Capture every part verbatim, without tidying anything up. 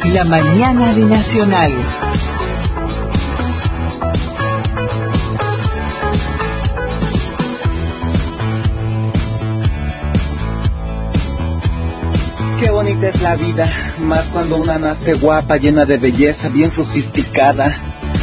La mañana de Nacional. Qué bonita es la vida, más cuando una nace guapa, llena de belleza, bien sofisticada.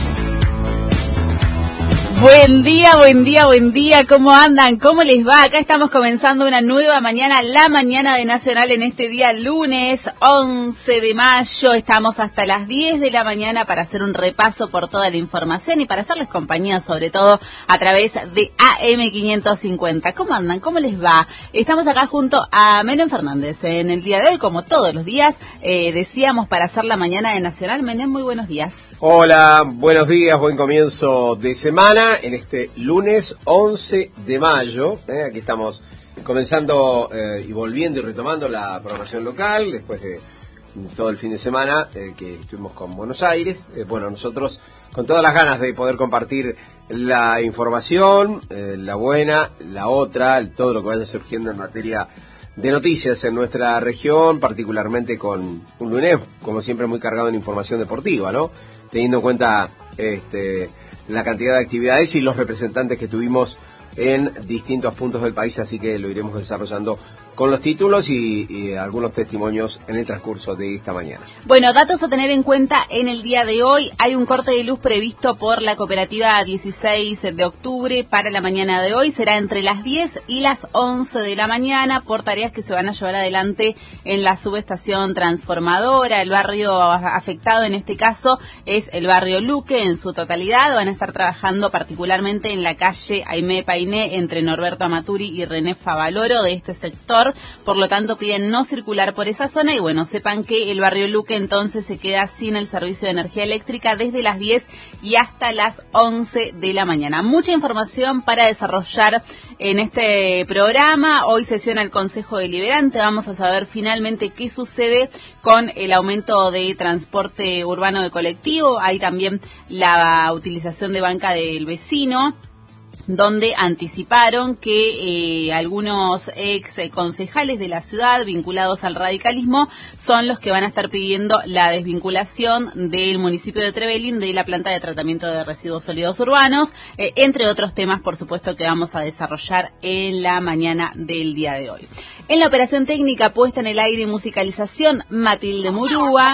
Buen día, buen día, buen día, ¿cómo andan? ¿Cómo les va? Acá estamos comenzando una nueva mañana, la mañana de Nacional en este día lunes once de mayo. Estamos hasta las diez de la mañana para hacer un repaso por toda la información y para hacerles compañía sobre todo a través de A M quinientos cincuenta. ¿Cómo andan? ¿Cómo les va? Estamos acá junto a Menem Fernández en el día de hoy, como todos los días, eh, decíamos para hacer la mañana de Nacional. Menem, muy buenos días. Hola, buenos días, buen comienzo de semana. En este lunes once de mayo, ¿eh? Aquí estamos comenzando eh, y volviendo y retomando la programación local después de todo el fin de semana eh, que estuvimos con Buenos Aires. Eh, bueno, nosotros con todas las ganas de poder compartir la información, eh, la buena, la otra, todo lo que vaya surgiendo en materia de noticias en nuestra región, particularmente con un lunes, como siempre, muy cargado en información deportiva, ¿no? Teniendo en cuenta este la cantidad de actividades y los representantes que tuvimos en distintos puntos del país, así que lo iremos desarrollando con los títulos y, y algunos testimonios en el transcurso de esta mañana. Bueno, datos a tener en cuenta en el día de hoy. Hay un corte de luz previsto por la cooperativa dieciséis de octubre para la mañana de hoy. Será entre las diez y las once de la mañana por tareas que se van a llevar adelante en la subestación transformadora. El barrio afectado en este caso es el barrio Luque en su totalidad. Van a estar trabajando particularmente en la calle Aimé Painé entre Norberto Amaturi y René Favaloro de este sector. Por lo tanto, piden no circular por esa zona y bueno, sepan que el barrio Luque entonces se queda sin el servicio de energía eléctrica desde las diez y hasta las once de la mañana. Mucha información para desarrollar en este programa. Hoy sesiona el Consejo Deliberante. Vamos a saber finalmente qué sucede con el aumento de transporte urbano de colectivo. Hay también la utilización de banca del vecino, donde anticiparon que eh, algunos ex concejales de la ciudad vinculados al radicalismo son los que van a estar pidiendo la desvinculación del municipio de Trevelin de la planta de tratamiento de residuos sólidos urbanos, eh, entre otros temas, por supuesto, que vamos a desarrollar en la mañana del día de hoy. En la operación técnica puesta en el aire y musicalización, Matilde Murúa.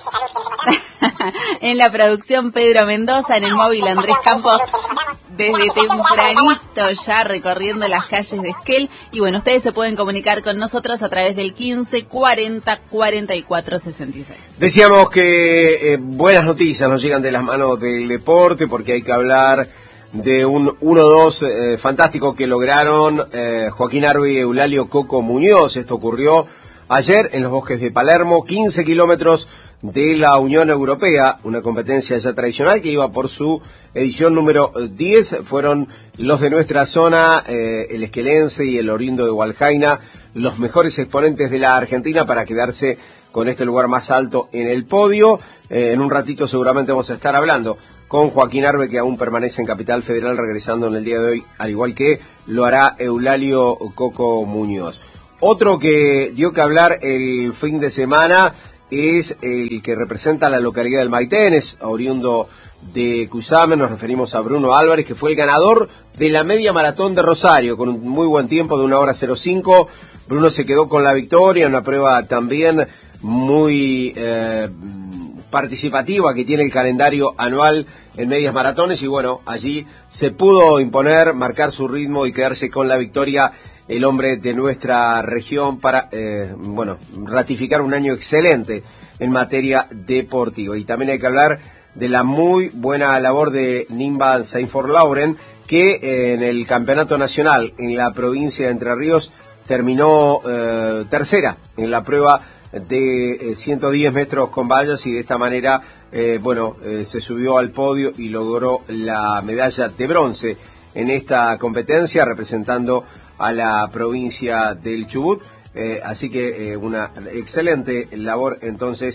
En la producción, Pedro Mendoza. En el móvil, Andrés Campos. Desde tempranito ya recorriendo las calles de Esquel. Y bueno, ustedes se pueden comunicar con nosotros a través del quince cuarenta cuarenta y cuatro sesenta y seis. Decíamos que eh, buenas noticias nos llegan de las manos del deporte, porque hay que hablar de un uno dos eh, fantástico que lograron eh, Joaquín Arbe y Eulalio Coco Muñoz. Esto ocurrió ayer en los bosques de Palermo, quince kilómetros de la Unión Europea, una competencia ya tradicional que iba por su edición número diez. Fueron los de nuestra zona, eh, el esquelense y el oriundo de Hualjaina, los mejores exponentes de la Argentina para quedarse con este lugar más alto en el podio. Eh, en un ratito seguramente vamos a estar hablando con Joaquín Arbe, que aún permanece en Capital Federal, regresando en el día de hoy, al igual que lo hará Eulalio Coco Muñoz. Otro que dio que hablar el fin de semana es el que representa la localidad del Maitenes, oriundo de Cusamen. Nos referimos a Bruno Álvarez, que fue el ganador de la media maratón de Rosario, con un muy buen tiempo de una hora cero cinco. Bruno se quedó con la victoria, una prueba también muy eh, participativa que tiene el calendario anual en medias maratones, y bueno, allí se pudo imponer, marcar su ritmo y quedarse con la victoria el hombre de nuestra región para, eh, bueno, ratificar un año excelente en materia deportiva. Y también hay que hablar de la muy buena labor de Nimba Saint-Forlauren, que eh, en el campeonato nacional en la provincia de Entre Ríos terminó eh, tercera en la prueba de eh, ciento diez metros con vallas, y de esta manera, eh, bueno, eh, se subió al podio y logró la medalla de bronce en esta competencia, representando a la provincia del Chubut. Eh, así que eh, una excelente labor entonces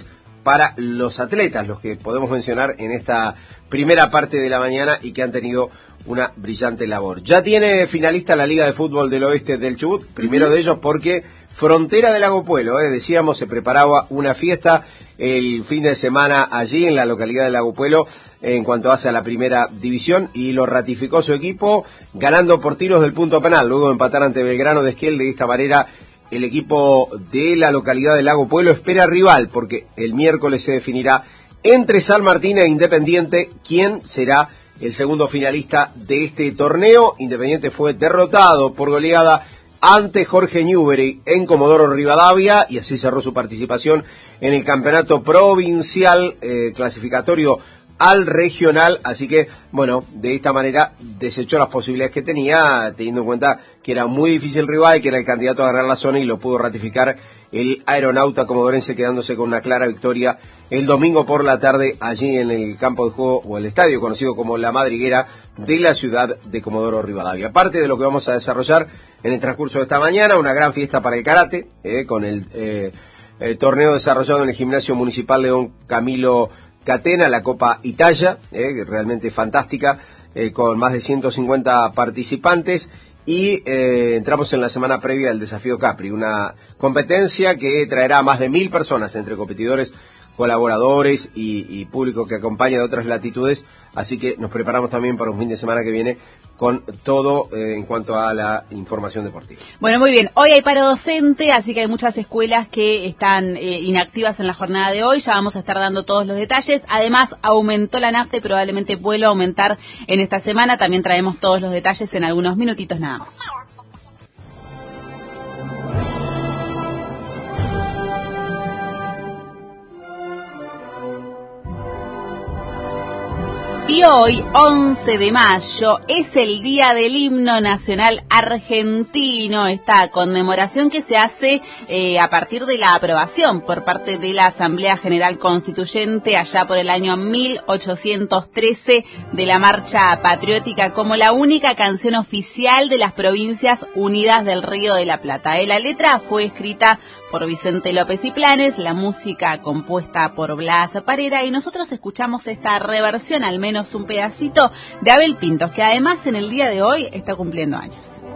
para los atletas, los que podemos mencionar en esta primera parte de la mañana y que han tenido una brillante labor. Ya tiene finalista la Liga de Fútbol del Oeste del Chubut, primero de ellos porque Frontera del Lago Puelo, eh, decíamos, se preparaba una fiesta el fin de semana allí en la localidad de Lago Puelo en cuanto hace a la primera división y lo ratificó su equipo ganando por tiros del punto penal, luego de empatar ante Belgrano de Esquel. De esta manera el equipo de la localidad de Lago Puelo espera rival porque el miércoles se definirá entre San Martín e Independiente quién será el segundo finalista de este torneo. Independiente fue derrotado por goleada ante Jorge Newbery en Comodoro Rivadavia y así cerró su participación en el campeonato provincial eh, clasificatorio al regional, así que, bueno, de esta manera desechó las posibilidades que tenía, teniendo en cuenta que era muy difícil rival, que era el candidato a ganar la zona y lo pudo ratificar el aeronauta comodorense quedándose con una clara victoria el domingo por la tarde allí en el campo de juego o el estadio conocido como La Madriguera de la ciudad de Comodoro Rivadavia. Aparte de lo que vamos a desarrollar en el transcurso de esta mañana, una gran fiesta para el karate, eh, con el, eh, el torneo desarrollado en el Gimnasio Municipal León Camilo Catena, la Copa Italia, eh, realmente fantástica, eh, con más de ciento cincuenta participantes. Y eh, entramos en la semana previa del Desafío Capri, una competencia que traerá a más de mil personas entre competidores, colaboradores y, y público que acompaña de otras latitudes, así que nos preparamos también para un fin de semana que viene con todo eh, en cuanto a la información deportiva. Bueno, muy bien, hoy hay paro docente, así que hay muchas escuelas que están eh, inactivas en la jornada de hoy, ya vamos a estar dando todos los detalles. Además, aumentó la nafta y probablemente vuelva a aumentar en esta semana, también traemos todos los detalles en algunos minutitos nada más. Y hoy, once de mayo, es el Día del Himno Nacional Argentino, esta conmemoración que se hace eh, a partir de la aprobación por parte de la Asamblea General Constituyente allá por el año mil ochocientos trece de la Marcha Patriótica como la única canción oficial de las Provincias Unidas del Río de la Plata. Eh, la letra fue escrita por Vicente López y Planes, la música compuesta por Blas Parera y nosotros escuchamos esta reversión, al menos un pedacito, de Abel Pintos, que además en el día de hoy está cumpliendo años.